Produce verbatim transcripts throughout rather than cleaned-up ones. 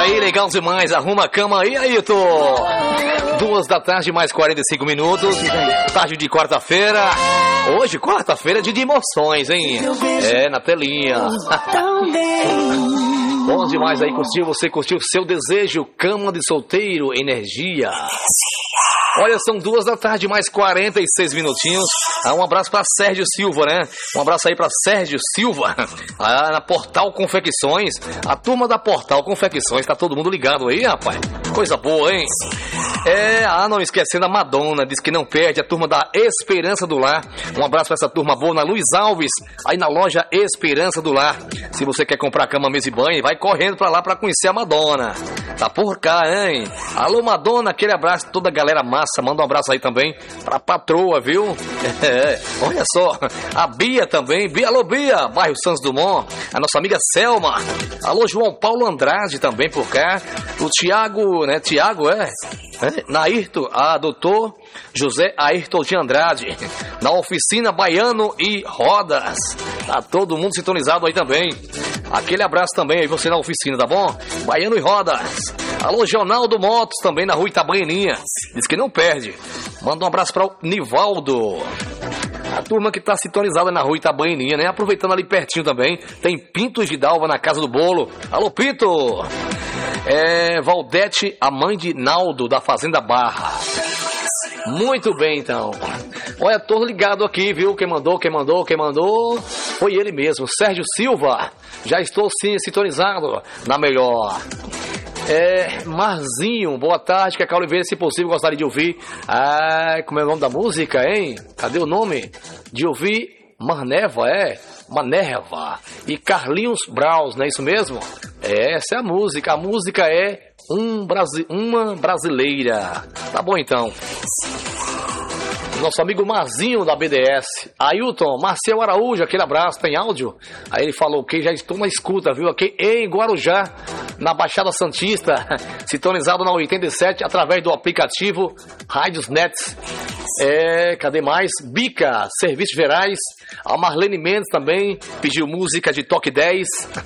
aí, legal demais. Arruma a cama aí, Ailton. Duas da tarde, mais quarenta e cinco minutos. Tarde de quarta-feira. Hoje, quarta-feira, é dia de emoções, hein? É, na telinha. Bom demais aí, curtiu? Você curtiu Seu Desejo, Cama de Solteiro, Energia. Olha, são duas da tarde, mais quarenta e seis minutinhos. Ah, um abraço para Sérgio Silva, né? Um abraço aí para Sérgio Silva, ah, na Portal Confecções. A turma da Portal Confecções, tá todo mundo ligado aí, rapaz? Coisa boa, hein? É, ah, não esquecendo a Madonna, diz que não perde, a turma da Esperança do Lar. Um abraço para essa turma boa na Luiz Alves, aí na loja Esperança do Lar. Se você quer comprar cama, mesa e banho, vai correndo pra lá pra conhecer a Madonna. Tá por cá, hein? Alô, Madonna, aquele abraço, toda a galera massa. Manda um abraço aí também pra patroa, viu? É, olha só, a Bia também. Bia, alô, Bia, bairro Santos Dumont. A nossa amiga Selma. Alô, João Paulo Andrade também por cá. O Tiago, né? Tiago, é? é? Nairto, a doutor José Ayrton de Andrade. Na oficina Baiano e Rodas. Tá todo mundo sintonizado aí também. Aquele abraço também aí, você na oficina, tá bom? Baiano e Rodas. Alô, Jonaldo Motos, também na rua Itabaianinha. Diz que não perde. Manda um abraço para o Nivaldo. A turma que tá sintonizada na rua Itabaianinha, né? Aproveitando ali pertinho também. Tem Pinto de Dalva na Casa do Bolo. Alô, Pinto. É Valdete, a mãe de Naldo, da Fazenda Barra. Muito bem, então. Olha, tô ligado aqui, viu? Quem mandou, quem mandou, quem mandou foi ele mesmo, Sérgio Silva. Já estou sim sintonizado na melhor. É, Marzinho, boa tarde, Cacau Oliveira, se possível gostaria de ouvir. Ah, como é o nome da música, hein? Cadê o nome? De ouvir Marneva, é? Manerva. E Carlinhos Braus, não é isso mesmo? É, essa é a música. A música é um Brasi- Uma Brasileira. Tá bom então. Nosso amigo Marzinho da B D S. Ailton, Marcel Araújo, aquele abraço, tem áudio? Aí ele falou que já estou na escuta, viu? Aqui em Guarujá, na Baixada Santista, sintonizado na oitenta e sete através do aplicativo Rádios Nets. É, cadê mais? Bica, Serviços Gerais. A Marlene Mendes também pediu música de Toque dez.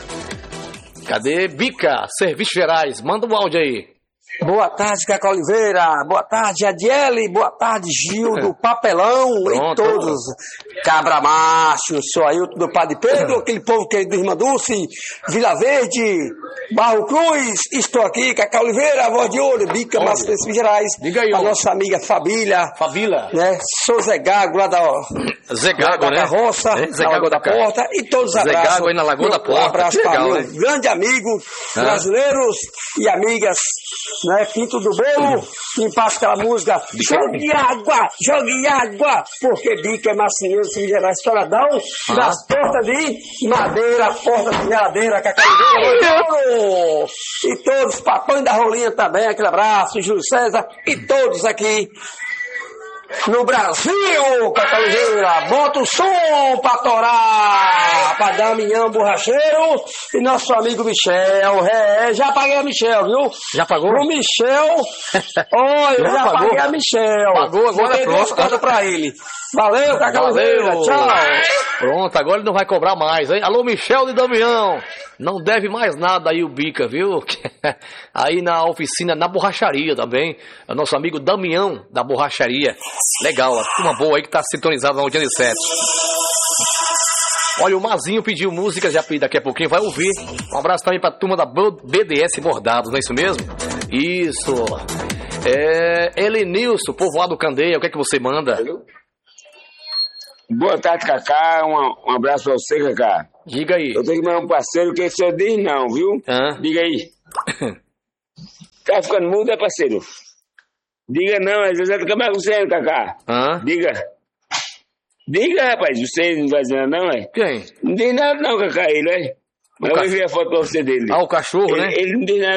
Cadê? Bica, Serviços Gerais. Manda um áudio aí. Boa tarde, Cacau Oliveira. Boa tarde, Adiele. Boa tarde, Gil do Papelão. Pronto. E todos. Cabra Macho, sou Ailton do Padre Pedro, aquele povo querido do Irmã Dulce, Vila Verde, Barro Cruz. Estou aqui, Cacau Oliveira, voz de ouro, Bica, Massa Serviços Gerais. Diga aí, a ó. nossa amiga Fabília. Fabília. Né? Sou Zé Gago, lá da, Zé Gago, da né? carroça, É, Zé na Gago Lagoa da da Porta. E todos os Zé abraços. Gago aí na Lagoa da Porta. Um abraço Que para legal, meu né? grande amigo, Ah. brasileiros e amigas, né? Pinto do Bolo, que passa aquela música, jogue água, jogue água, porque Bica é macinheiro, se gerar estouradão, Ah. das portas de madeira, portas de geladeira, cacareira, e todos, papai da Rolinha também, aquele abraço, Júlio César, e todos aqui no Brasil, Catalujeira, bota o som pra torar, pra Damião Borracheiro e nosso amigo Michel. É, já paguei a Michel, viu? Já pagou? Pro Michel, olha, Já já, pagou? paguei a Michel. Pagou, agora Botei duas pronto. contas pra ele. Valeu, Catalujeira, Valeu. tchau. Pronto, agora ele não vai cobrar mais, hein? Alô, Michel de Damião. Não deve mais nada aí o Bica, viu? Aí na oficina, na borracharia também. É o nosso amigo Damião da borracharia. Legal, a turma boa aí que tá sintonizada na oitenta e sete. Olha, o Mazinho pediu música, já daqui a pouquinho vai ouvir. Um abraço também pra turma da B D S Bordados, não é isso mesmo? Isso. É, Elenilson, Povoado Candeia, o que é que você manda? Boa tarde, Cacá. Um, um abraço pra você, Cacá. Diga aí. Eu tenho que mandar um parceiro que esse eu diz não, viu? Hã? Diga aí. Tá ficando mudo, é parceiro? Diga não, às vezes fica bagunçando, Cacá. Hã? Diga. Diga, rapaz. Você não vai dizer não, é? Quem? Não diz nada não, Cacá, ele, é? Mas eu ca- vou ver a foto pra você dele. Ah, o cachorro, ele, né? ele não diz nada.